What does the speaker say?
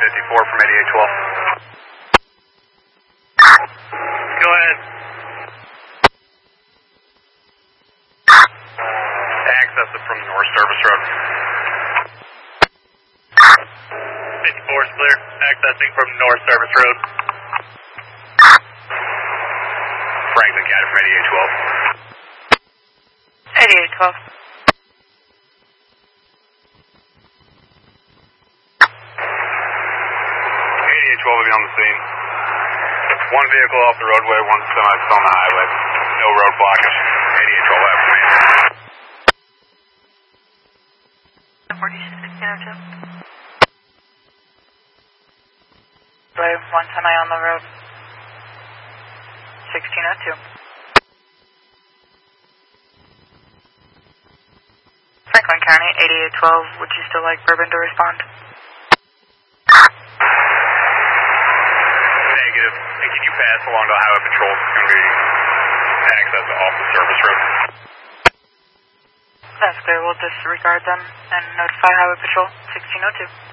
54 from 8812. Go ahead. Access it from North Service Road. 54 is clear. Accessing from North Service Road. Franklin got it from 8812. 8812. 8812 will be on the scene. One vehicle off the roadway, one semi on the highway. No road blockage. 8812 after me. 1602. Right, one semi on the road. 1602. Franklin County, 8812. Would you still like Bourbon to respond? Negative. And can you pass along to Highway Patrol? It's going to be access off the service road. That's clear. We'll disregard them and notify Highway Patrol. 1602.